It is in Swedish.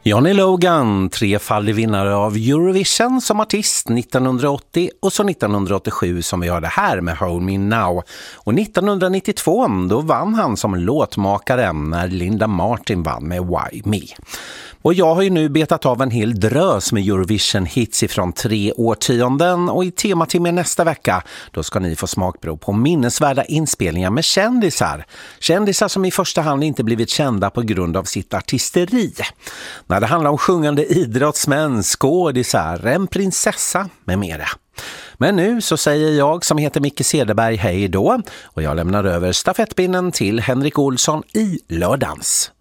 Johnny Logan, trefaldig vinnare av Eurovision som artist 1980 och så 1987 som vi hörde här med Hold Me Now. Och 1992 då vann han som låtmakare när Linda Martin vann med Why Me. Och jag har ju nu betat av en hel drös med Eurovision-hits ifrån 3 årtionden och i tematimmen nästa vecka då ska ni få smakprov på minnesvärda inspelningar med kändisar. Kändisar som i första hand inte blivit kända på grund av sitt artisteri. När det handlar om sjungande idrottsmän, skådisar, en prinsessa med mera. Men nu så säger jag som heter Micke Cederberg hej då och jag lämnar över stafettpinnen till Henrik Olsson i Lördans.